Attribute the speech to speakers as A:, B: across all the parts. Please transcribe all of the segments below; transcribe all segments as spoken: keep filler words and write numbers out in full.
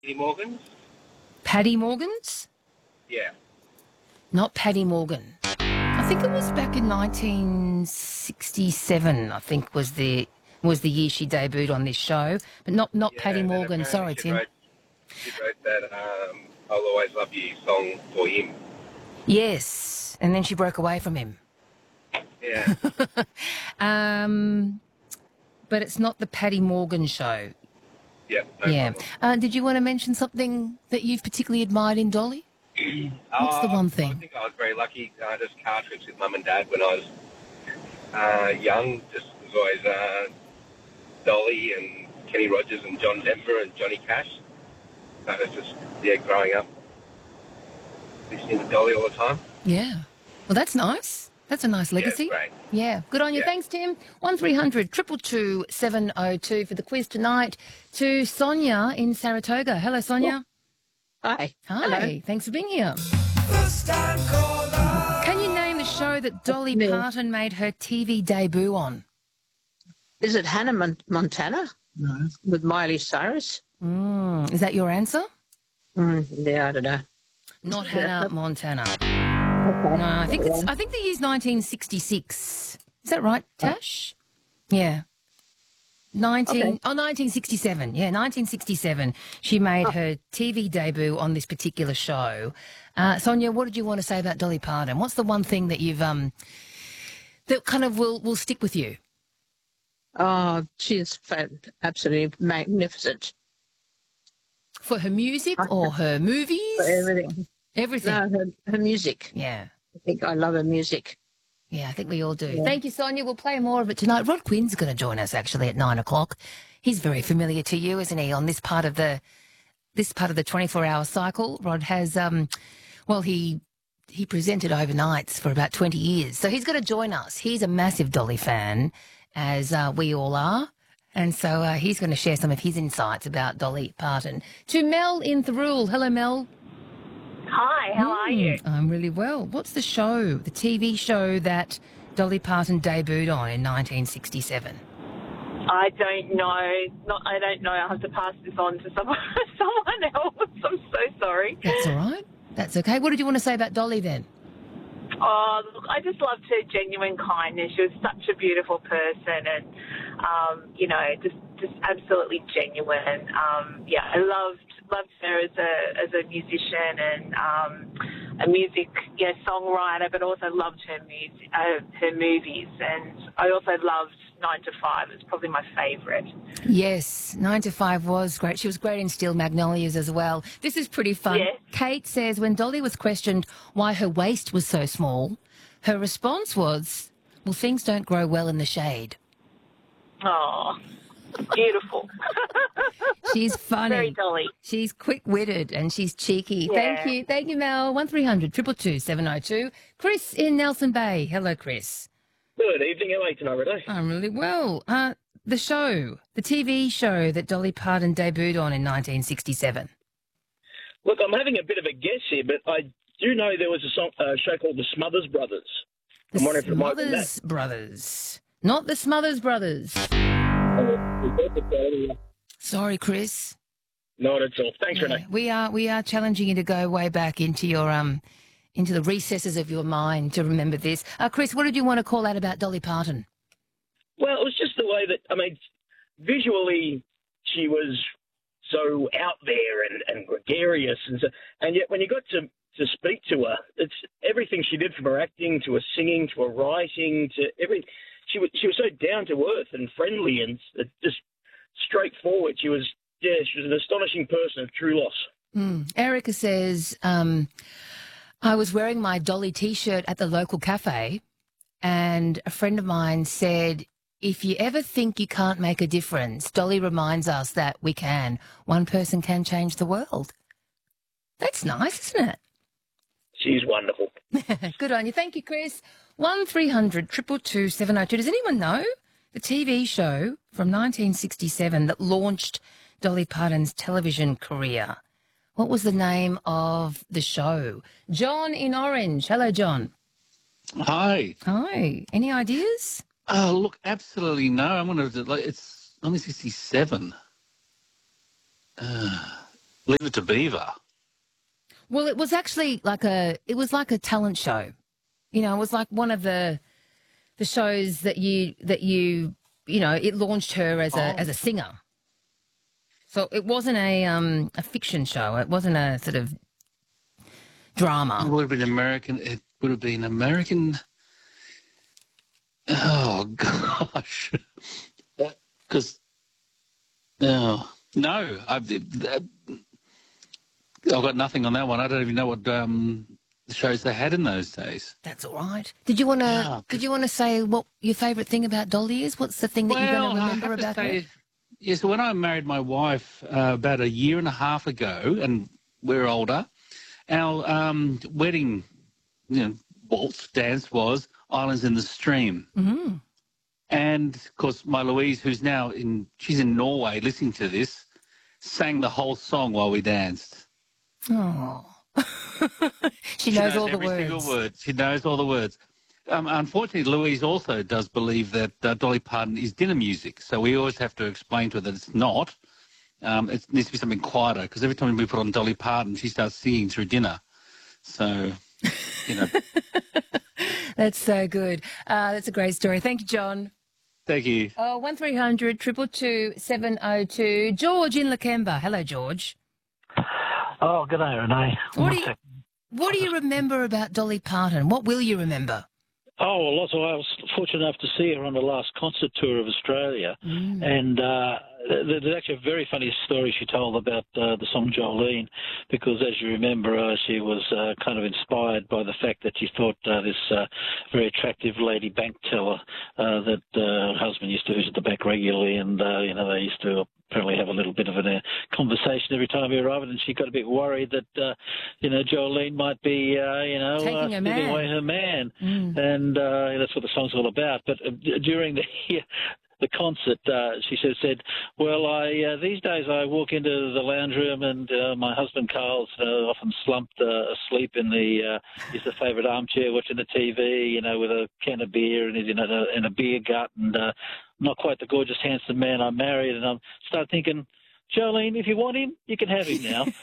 A: Patty Morgan?
B: Paddy Morgan's?
A: Yeah.
B: Not Paddy Morgan. I think it was back in nineteen sixty-seven, I think was the was the year she debuted on this show. But not, not
A: Yeah,
B: Paddy
A: and then
B: Morgan.
A: apparently
B: Sorry,
A: she
B: Tim.
A: wrote, she wrote that um, I'll Always Love You song for him.
B: Yes. And then she broke away from him.
A: Yeah.
B: Um, but it's not the Paddy Morgan show.
A: Yeah, no
B: yeah.
A: problem.
B: Uh, did you want to mention something that you've particularly admired in Dolly? What's the
A: Uh,
B: one
A: I
B: thing?
A: think I was very lucky. Uh, just car trips with mum and dad when I was uh, young. Just was always uh, Dolly and Kenny Rogers and John Denver and Johnny Cash. So it's just, yeah, growing up listening to Dolly all the time.
B: Yeah. Well, that's nice. That's a nice legacy.
A: Yeah, great.
B: Yeah. Good on you.
A: Yeah.
B: Thanks, Tim. one three hundred two two two seven oh two for the quiz tonight. To Sonia in Saratoga. Hello, Sonia.
C: Hi.
B: Hi.
C: Hello.
B: Thanks for being here. Can you name the show that Dolly
C: Yeah.
B: Parton made her T V debut on?
C: Is it Hannah Mon- Montana?
D: No.
C: With Miley Cyrus?
B: Mm, is that your answer?
C: Mm, yeah, I don't know.
B: Not Hannah Montana.
C: Okay.
B: No, I think it's. I think the year's nineteen sixty-six. Is that right, Tash? Yeah. Nineteen.
C: Okay.
B: Oh, nineteen sixty-seven. Yeah, nineteen sixty-seven. She made her T V debut on this particular show. Uh, Sonia, what did you want to say about Dolly Parton? What's the one thing that you've um that kind of will will stick with you?
C: Oh, she's fan- absolutely magnificent.
B: For her music or her movies?
C: For everything.
B: Everything.
C: No, her, her music.
B: Yeah.
C: I think I love her music.
B: Yeah, I think we all do.
C: Yeah.
B: Thank you, Sonia. We'll play more of it tonight. Rod Quinn's going to join us actually at nine o'clock. He's very familiar to you, isn't he? On this part of the this part of the twenty-four hour cycle, Rod has um, well, he he presented overnights for about twenty years, so he's going to join us. He's a massive Dolly fan, as uh, we all are, and so uh, he's going to share some of his insights about Dolly Parton. To Mel in Thirroul. Hello, Mel.
E: Hi, how are you?
B: Mm, I'm really well. What's the show, the T V show that Dolly Parton debuted on in nineteen sixty-seven?
E: I don't know. Not, I don't know. I'll have to pass this on to someone, someone else. I'm so sorry.
B: That's all right. That's okay. What did you want to say about Dolly then?
E: Oh, look, I just loved her genuine kindness. She was such a beautiful person, and um, you know, just just absolutely genuine. Um, yeah, I loved loved her as a as a musician and um, a music yeah songwriter, but also loved her music, uh, her movies, and I also loved Nine to Five. It's probably my favourite.
B: Yes, Nine to Five was great. She was great in Steel Magnolias as well. This is pretty fun.
E: Yes.
B: Kate says when Dolly was questioned why her waist was so small, her response was, well, things don't grow well in the shade.
E: Oh, beautiful.
B: She's funny.
E: Very Dolly.
B: She's quick-witted and she's cheeky.
E: Yeah.
B: Thank you. Thank you, Mel. one three hundred two two two seven oh two. Chris in Nelson Bay. Hello, Chris.
F: Good evening. How are you tonight, Renee?
B: I'm really well. Uh, the show, the T V show that Dolly Parton debuted on in nineteen sixty-seven.
F: Look, I'm having a bit of a guess here, but I do know there was a song, uh, show called The Smothers Brothers.
B: The
F: I'm wondering if it might have been
B: Smothers Brothers. Not the Smothers Brothers.
F: that.
B: Sorry, Chris.
F: Not at all. Thanks,
B: Yeah,
F: Renee.
B: we are we are challenging you to go way back into your um into the recesses of your mind to remember this. Uh, Chris, what did you want to call out about Dolly Parton?
F: Well, it was just the way that, I mean, visually she was so out there and, and gregarious. And, so, and yet when you got to, to speak to her, it's everything she did from her acting to her singing to her writing to every, she was, she was so down to earth and friendly and uh, just straightforward. She was, yeah, she was an astonishing person of true loss.
B: Mm. Erica says, um, I was wearing my Dolly T-shirt at the local cafe and a friend of mine said, if you ever think you can't make a difference, Dolly reminds us that we can. One person can change the world. That's nice, isn't it?
F: She's wonderful.
B: Good on you. Thank you, Chris. one three hundred two two two seven oh two. Does anyone know the T V show from nineteen sixty-seven that launched Dolly Parton's television career? What was the name of the show? John in Orange. Hello, John.
D: Hi.
B: Hi. Any ideas?
D: Oh, look, absolutely no. I'm going to, like, it's nineteen sixty-seven. Uh, Leave It to Beaver.
B: Well, it was actually like a it was like a talent show. You know, it was like one of the the shows that you that you you know, it launched her as a
D: Oh.
B: as a singer. So it wasn't a um a fiction show. It wasn't a sort of
D: It
B: drama.
D: would have been American. It would have been American. Oh gosh, because no, no, I've I've got nothing on that one. I don't even know what um, shows they had in those days.
B: That's all right. Did you want to
D: Yeah.
B: did you want to say what your favourite thing about Dolly is? What's the thing that you're going to
D: I
B: remember
D: have to
B: about her?
D: say, yeah, so when I married my wife uh, about a year and a half ago, and we're older, our um, wedding, you know, waltz dance was Islands in the Stream.
B: Mm-hmm.
D: And, of course, my Louise, who's now in, she's in Norway listening to this, sang the whole song while we danced.
B: Oh. she, knows all the
D: every
B: words.
D: single word. She knows all the words. Um, unfortunately, Louise also does believe that uh, Dolly Parton is dinner music. So we always have to explain to her that it's not. Um, it needs to be something quieter, because every time we put on Dolly Parton, she starts singing through dinner. So, you know.
B: That's so good. Uh, that's a great story. Thank you, John.
D: Thank you.
B: Oh, one three hundred two two two seven oh two. George in Lakemba. Hello, George.
G: Oh, good day, Renee.
B: What
G: One
B: do you,
G: sec.
B: what do you remember about Dolly Parton? What will you remember?
G: Oh, well, lots of, I was fortunate enough to see her on the last concert tour of Australia.
B: Mm.
G: And uh, th- there's actually a very funny story she told about uh, the song Jolene, because as you remember, uh, she was uh, kind of inspired by the fact that she thought uh, this uh, very attractive lady bank teller uh, that uh, her husband used to visit the bank regularly, and, uh, you know, they used to apparently have a little bit of a uh, conversation every time he arrived, and she got a bit worried that, uh, you know, Jolene might be, uh, you know,
B: Taking
G: uh,
B: her
G: stealing
B: man.
G: away her man.
B: Mm.
G: And uh, that's what the song's all about. But uh, d- during the the concert, uh, she said, said, well, I uh, these days I walk into the lounge room, and uh, my husband Carl's uh, often slumped uh, asleep in the uh, his favourite armchair watching the T V, you know, with a can of beer, and he's in a, in a beer gut, and uh, not quite the gorgeous, handsome man I married. And I start thinking, Jolene, if you want him, you can have him now.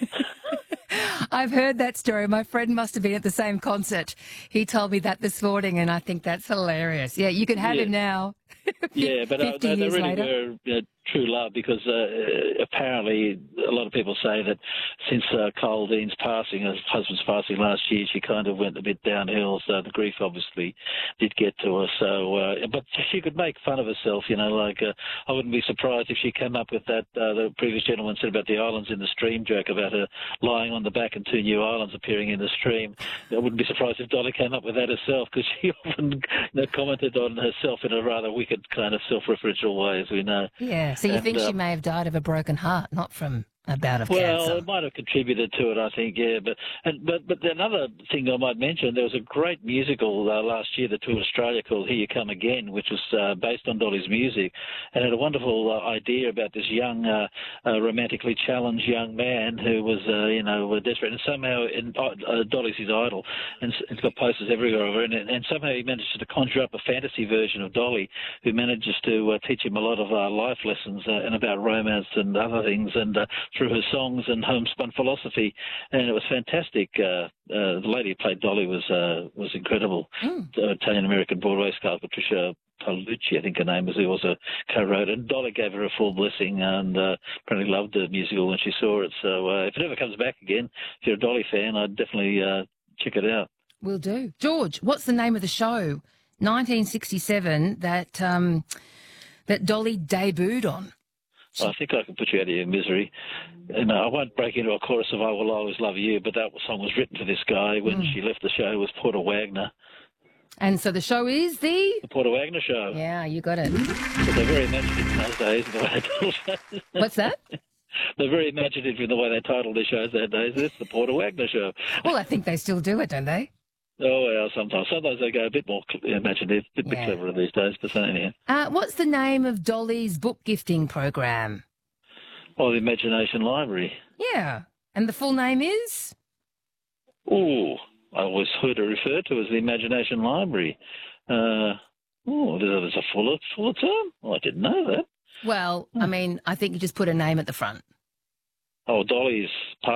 B: I've heard that story. My friend must have been at the same concert. He told me that this morning, and I think that's hilarious. Yeah, you can have
G: Yeah.
B: him now.
G: Yeah, but uh,
B: fifty
G: they, they
B: years
G: really
B: later.
G: were you know, true love, because uh, apparently a lot of people say that since uh, Cole Dean's passing, her husband's passing last year, she kind of went a bit downhill. So the grief obviously did get to her. So, uh, but she could make fun of herself, you know. Like uh, I wouldn't be surprised if she came up with that. Uh, the previous gentleman said about the islands in the stream joke about her lying on the back and two new islands appearing in the stream. I wouldn't be surprised if Dolly came up with that herself, because she often you know, commented on herself in a rather wicked kind of self-referential way, as we know.
B: Yeah, so you
G: And,
B: think she
G: um,
B: may have died of a broken heart, not from a bout of
G: Well,
B: cancer.
G: it might have contributed to it, I think, yeah. But and but but another thing I might mention, there was a great musical uh, last year that toured Australia called Here You Come Again, which was uh, based on Dolly's music, and had a wonderful uh, idea about this young, uh, uh, romantically challenged young man who was, uh, you know, desperate, and somehow in, uh, Dolly's his idol, and it's got posters everywhere of her, and, and somehow he manages to conjure up a fantasy version of Dolly, who manages to uh, teach him a lot of uh, life lessons uh, and about romance and other things, and uh, through her songs and homespun philosophy, and it was fantastic. Uh, uh, the lady who played Dolly was uh, was incredible.
B: Mm.
G: Uh, Italian-American Broadway star Patricia Paolucci, I think her name was, who also co-wrote it. And Dolly gave her a full blessing, and uh, apparently loved the musical when she saw it. So uh, if it ever comes back again, if you're a Dolly fan, I'd definitely uh, check it out.
B: Will do. George, what's the name of the show? nineteen sixty-seven that um, that Dolly debuted on.
G: I think I can put you out of your misery. And uh, I won't break into a chorus of I Will Always Love You, but that song was written for this guy when
B: Mm.
G: she left the show. It was Porter Wagner.
B: And so the show is the...
G: The Porter Wagner Show.
B: Yeah, you got it.
G: But they're very imaginative in those days, the way they titled shows.
B: What's that?
G: They're very imaginative in the way they titled their shows those days. It's the Porter Wagner Show.
B: Well, I think they still do it, don't they?
G: Oh, well, sometimes. Sometimes they go a bit more cl- imaginative, a bit,
B: Yeah.
G: bit cleverer these days, but anyhow.
B: Uh, what's the name of Dolly's book gifting program?
G: Oh, the Imagination Library.
B: Yeah. And the full name is?
G: Oh, I always heard it referred to as the Imagination Library. Uh, oh, there's a fuller, fuller term? Oh, I didn't know that.
B: Well, I mean, I think you just put a name at the front.
G: Oh, Dolly's